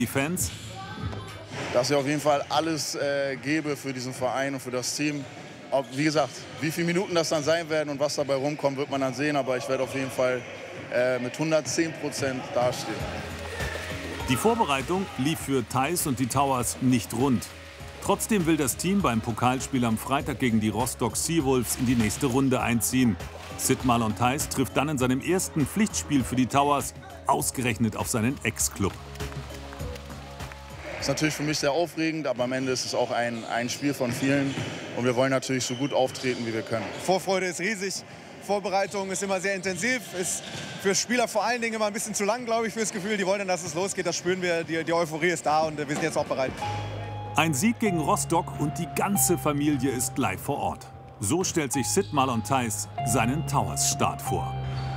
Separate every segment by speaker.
Speaker 1: Die Fans?
Speaker 2: Dass ich auf jeden Fall alles gebe für diesen Verein und für das Team. Wie gesagt, wie viele Minuten das dann sein werden und was dabei rumkommt, wird man dann sehen. Aber ich werde auf jeden Fall mit 110% dastehen.
Speaker 1: Die Vorbereitung lief für Theis und die Towers nicht rund. Trotzdem will das Team beim Pokalspiel am Freitag gegen die Rostock Seawolves in die nächste Runde einziehen. Sid Marlon Theis trifft dann in seinem ersten Pflichtspiel für die Towers ausgerechnet auf seinen Ex-Club.
Speaker 2: Das ist natürlich für mich sehr aufregend, aber am Ende ist es auch ein Spiel von vielen. Und wir wollen natürlich so gut auftreten, wie wir können.
Speaker 3: Vorfreude ist riesig. Vorbereitung ist immer sehr intensiv. Ist für Spieler vor allen Dingen immer ein bisschen zu lang, glaube ich, fürs Gefühl. Die wollen dann, dass es losgeht. Das spüren wir. Die Euphorie ist da und wir sind jetzt auch bereit.
Speaker 1: Ein Sieg gegen Rostock und die ganze Familie ist live vor Ort. So stellt sich Sid Marlon Theis seinen Towers-Start vor.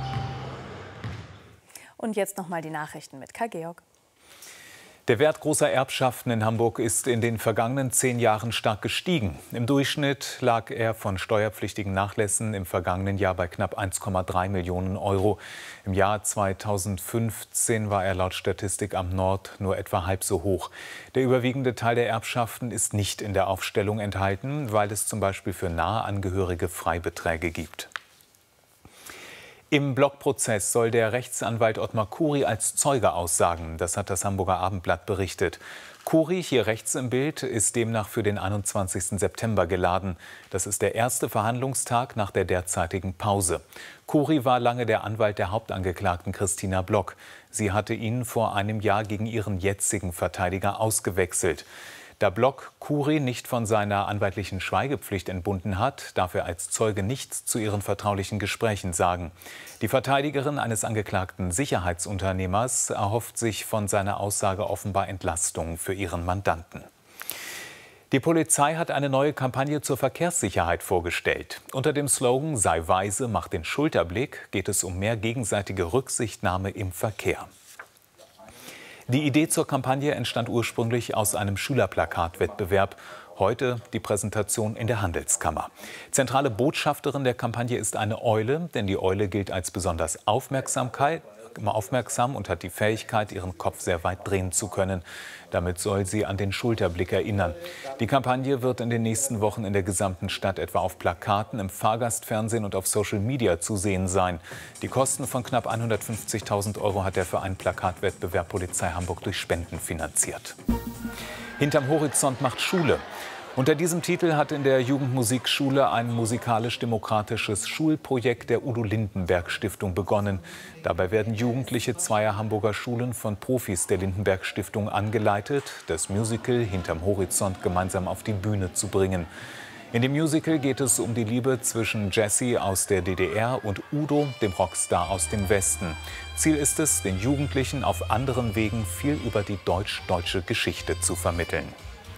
Speaker 4: Und jetzt noch mal die Nachrichten mit Kai Georg.
Speaker 5: Der Wert großer Erbschaften in Hamburg ist in den vergangenen 10 Jahren stark gestiegen. Im Durchschnitt lag er von steuerpflichtigen Nachlässen im vergangenen Jahr bei knapp 1,3 Millionen Euro. Im Jahr 2015 war er laut Statistikamt Nord nur etwa halb so hoch. Der überwiegende Teil der Erbschaften ist nicht in der Aufstellung enthalten, weil es zum Beispiel für nahe Angehörige Freibeträge gibt. Im Blockprozess soll der Rechtsanwalt Ottmar Khoury als Zeuge aussagen. Das hat das Hamburger Abendblatt berichtet. Khoury, hier rechts im Bild, ist demnach für den 21. September geladen. Das ist der erste Verhandlungstag nach der derzeitigen Pause. Khoury war lange der Anwalt der Hauptangeklagten Christina Block. Sie hatte ihn vor einem Jahr gegen ihren jetzigen Verteidiger ausgewechselt. Da Block Khoury nicht von seiner anwaltlichen Schweigepflicht entbunden hat, darf er als Zeuge nichts zu ihren vertraulichen Gesprächen sagen. Die Verteidigerin eines angeklagten Sicherheitsunternehmers erhofft sich von seiner Aussage offenbar Entlastung für ihren Mandanten. Die Polizei hat eine neue Kampagne zur Verkehrssicherheit vorgestellt. Unter dem Slogan „Sei weise, mach den Schulterblick" geht es um mehr gegenseitige Rücksichtnahme im Verkehr. Die Idee zur Kampagne entstand ursprünglich aus einem Schülerplakatwettbewerb. Heute die Präsentation in der Handelskammer. Zentrale Botschafterin der Kampagne ist eine Eule, denn die Eule gilt als besonders aufmerksam und hat die Fähigkeit, ihren Kopf sehr weit drehen zu können. Damit soll sie an den Schulterblick erinnern. Die Kampagne wird in den nächsten Wochen in der gesamten Stadt etwa auf Plakaten, im Fahrgastfernsehen und auf Social Media zu sehen sein. Die Kosten von knapp 150.000 Euro hat der Verein Plakatwettbewerb Polizei Hamburg durch Spenden finanziert. Hinterm Horizont macht Schule. Unter diesem Titel hat in der Jugendmusikschule ein musikalisch-demokratisches Schulprojekt der Udo-Lindenberg-Stiftung begonnen. Dabei werden Jugendliche zweier Hamburger Schulen von Profis der Lindenberg-Stiftung angeleitet, das Musical Hinterm Horizont gemeinsam auf die Bühne zu bringen. In dem Musical geht es um die Liebe zwischen Jessie aus der DDR und Udo, dem Rockstar aus dem Westen. Ziel ist es, den Jugendlichen auf anderen Wegen viel über die deutsch-deutsche Geschichte zu vermitteln.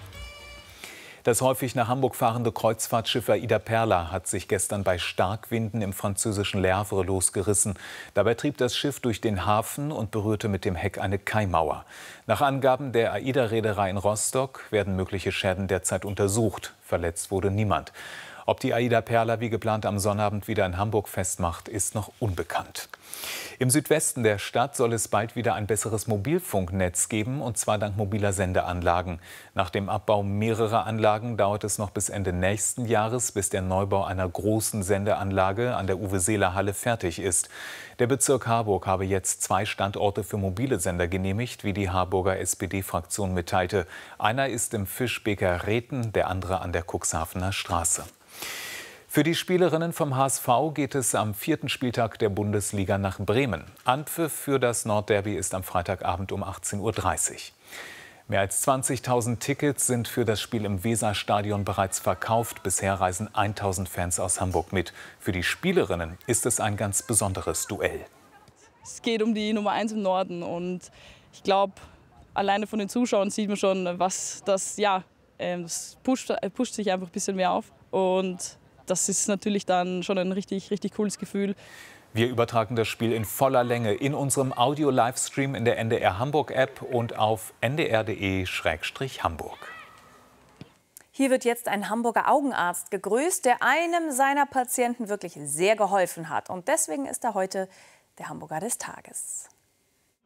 Speaker 5: Das häufig nach Hamburg fahrende Kreuzfahrtschiff Aida Perla hat sich gestern bei Starkwinden im französischen Le Havre losgerissen. Dabei trieb das Schiff durch den Hafen und berührte mit dem Heck eine Kaimauer. Nach Angaben der Aida-Reederei in Rostock werden mögliche Schäden derzeit untersucht. Verletzt wurde niemand. Ob die Aida Perla wie geplant am Sonnabend wieder in Hamburg festmacht, ist noch unbekannt. Im Südwesten der Stadt soll es bald wieder ein besseres Mobilfunknetz geben, und zwar dank mobiler Sendeanlagen. Nach dem Abbau mehrerer Anlagen dauert es noch bis Ende nächsten Jahres, bis der Neubau einer großen Sendeanlage an der Uwe-Seeler-Halle fertig ist. Der Bezirk Harburg habe jetzt 2 Standorte für mobile Sender genehmigt, wie die Harburger SPD-Fraktion mitteilte. Einer ist im Fischbeker Reten, der andere an der Cuxhavener Straße. Für die Spielerinnen vom HSV geht es am 4. Spieltag der Bundesliga nach Bremen. Anpfiff für das Nordderby ist am Freitagabend um 18:30 Uhr. Mehr als 20.000 Tickets sind für das Spiel im Weserstadion bereits verkauft. Bisher reisen 1.000 Fans aus Hamburg mit. Für die Spielerinnen ist es ein ganz besonderes Duell.
Speaker 6: Es geht um die Nummer 1 im Norden und ich glaube, alleine von den Zuschauern sieht man schon, was das, das pusht sich einfach ein bisschen mehr auf. Und das ist natürlich dann schon ein richtig cooles Gefühl.
Speaker 5: Wir übertragen das Spiel in voller Länge in unserem Audio-Livestream in der NDR Hamburg-App und auf ndr.de/Hamburg.
Speaker 4: Hier wird jetzt ein Hamburger Augenarzt gegrüßt, der einem seiner Patienten wirklich sehr geholfen hat. Und deswegen ist er heute der Hamburger des Tages.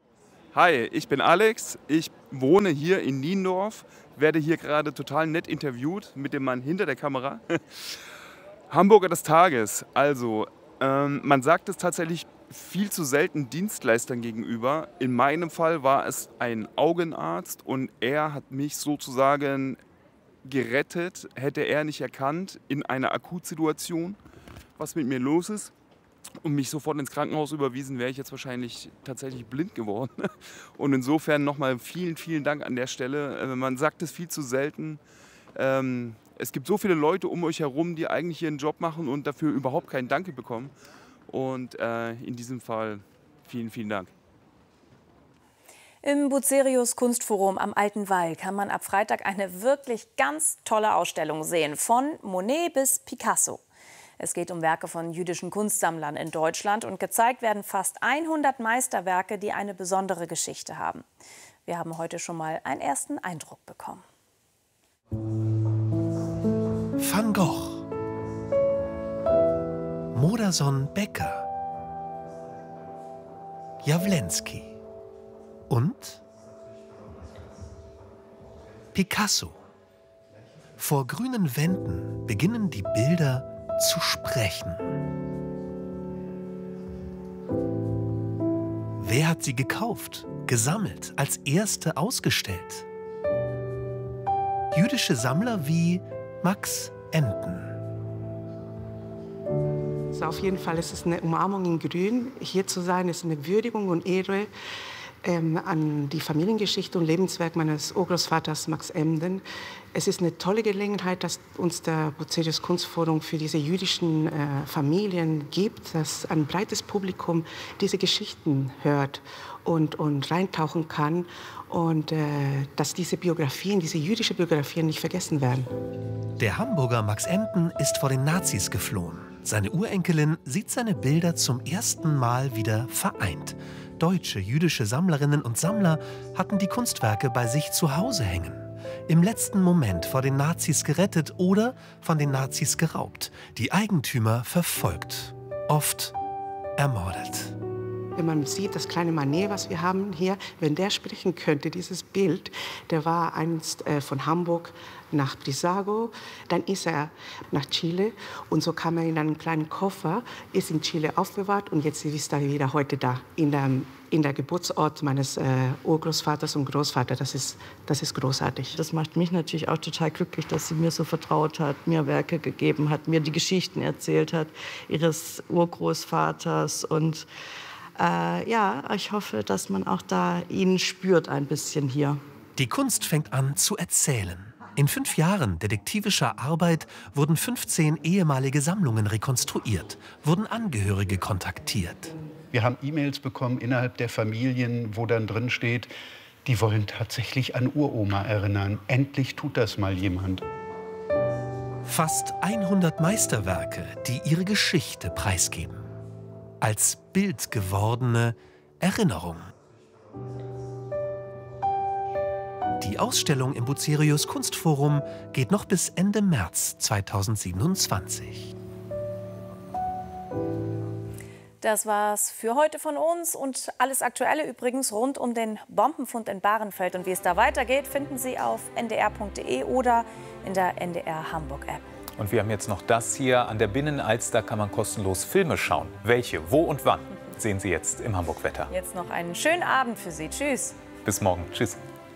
Speaker 7: Hi, ich bin Alex, ich wohne hier in Niendorf, werde hier gerade total nett interviewt mit dem Mann hinter der Kamera. Hamburger des Tages, also man sagt es tatsächlich viel zu selten Dienstleistern gegenüber. In meinem Fall war es ein Augenarzt und er hat mich sozusagen gerettet, hätte er nicht erkannt in einer Akutsituation, was mit mir los ist. Und mich sofort ins Krankenhaus überwiesen, wäre ich jetzt wahrscheinlich tatsächlich blind geworden. Und insofern nochmal vielen, vielen Dank an der Stelle. Man sagt es viel zu selten. Es gibt so viele Leute um euch herum, die eigentlich ihren Job machen und dafür überhaupt keinen Danke bekommen. Und in diesem Fall vielen, vielen Dank.
Speaker 4: Im Bucerius Kunstforum am Alten Wall kann man ab Freitag eine wirklich ganz tolle Ausstellung sehen, von Monet bis Picasso. Es geht um Werke von jüdischen Kunstsammlern in Deutschland und gezeigt werden fast 100 Meisterwerke, die eine besondere Geschichte haben. Wir haben heute schon mal einen ersten Eindruck bekommen.
Speaker 8: Van Gogh, Modersohn Becker, Jawlensky und Picasso. Vor grünen Wänden beginnen die Bilder zu sprechen. Wer hat sie gekauft, gesammelt, als erste ausgestellt? Jüdische Sammler wie Max Enten.
Speaker 9: Also auf jeden Fall ist es eine Umarmung in Grün. Hier zu sein ist eine Würdigung und Ehre an die Familiengeschichte und Lebenswerk meines Urgroßvaters Max Emden. Es ist eine tolle Gelegenheit, dass uns der Bucerius Kunstforum für diese jüdischen Familien gibt, dass ein breites Publikum diese Geschichten hört und reintauchen kann und dass diese Biografien, diese jüdischen Biografien nicht vergessen werden.
Speaker 8: Der Hamburger Max Enten ist vor den Nazis geflohen. Seine Urenkelin sieht seine Bilder zum ersten Mal wieder vereint. Deutsche jüdische Sammlerinnen und Sammler hatten die Kunstwerke bei sich zu Hause hängen. Im letzten Moment vor den Nazis gerettet oder von den Nazis geraubt. Die Eigentümer verfolgt, oft ermordet.
Speaker 9: Wenn man sieht, das kleine Manet, was wir haben hier, wenn der sprechen könnte, dieses Bild, der war einst von Hamburg nach Brissago, dann ist er nach Chile und so kam er in einen kleinen Koffer, ist in Chile aufbewahrt und jetzt ist er wieder heute da, in der Geburtsort meines Urgroßvaters und Großvaters. Das ist großartig.
Speaker 10: Das macht mich natürlich auch total glücklich, dass sie mir so vertraut hat, mir Werke gegeben hat, mir die Geschichten erzählt hat, ihres Urgroßvaters und ja, ich hoffe, dass man auch da ihn spürt ein bisschen hier.
Speaker 8: Die Kunst fängt an zu erzählen. In 5 Jahren detektivischer Arbeit wurden 15 ehemalige Sammlungen rekonstruiert, wurden Angehörige kontaktiert.
Speaker 11: Wir haben E-Mails bekommen innerhalb der Familien, wo dann drin steht, die wollen tatsächlich an Uroma erinnern. Endlich tut das mal jemand.
Speaker 8: Fast 100 Meisterwerke, die ihre Geschichte preisgeben. Als Bild gewordene Erinnerung. Die Ausstellung im Bucerius Kunstforum geht noch bis Ende März 2027.
Speaker 4: Das war's für heute von uns und alles Aktuelle übrigens rund um den Bombenfund in Bahrenfeld. Und wie es da weitergeht, finden Sie auf ndr.de oder in der NDR Hamburg App.
Speaker 5: Und wir haben jetzt noch das hier. An der Binnenalster kann man kostenlos Filme schauen. Welche, wo und wann, sehen Sie jetzt im Hamburg-Wetter.
Speaker 4: Jetzt noch einen schönen Abend für Sie. Tschüss.
Speaker 5: Bis morgen. Tschüss.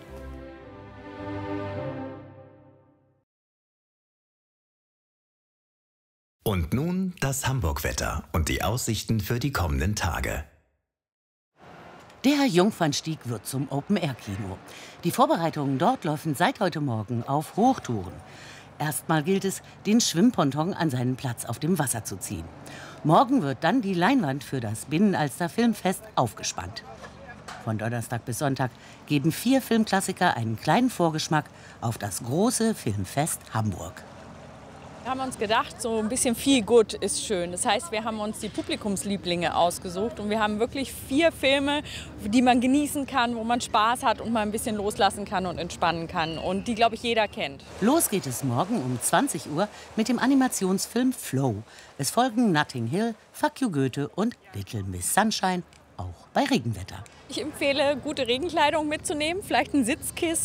Speaker 12: Und nun das Hamburg-Wetter und die Aussichten für die kommenden Tage.
Speaker 13: Der Jungfernstieg wird zum Open-Air-Kino. Die Vorbereitungen dort laufen seit heute Morgen auf Hochtouren. Erstmal gilt es, den Schwimmponton an seinen Platz auf dem Wasser zu ziehen. Morgen wird dann die Leinwand für das Binnenalster Filmfest aufgespannt. Von Donnerstag bis Sonntag geben 4 Filmklassiker einen kleinen Vorgeschmack auf das große Filmfest Hamburg.
Speaker 6: Wir haben uns gedacht, so ein bisschen Feel Good ist schön. Das heißt, wir haben uns die Publikumslieblinge ausgesucht und wir haben wirklich 4 Filme, die man genießen kann, wo man Spaß hat und mal ein bisschen loslassen kann und entspannen kann und die, glaube ich, jeder kennt.
Speaker 13: Los geht es morgen um 20 Uhr mit dem Animationsfilm Flow. Es folgen Notting Hill, Fuck You Goethe und Little Miss Sunshine, auch bei Regenwetter.
Speaker 14: Ich empfehle, gute Regenkleidung mitzunehmen, vielleicht ein Sitzkissen.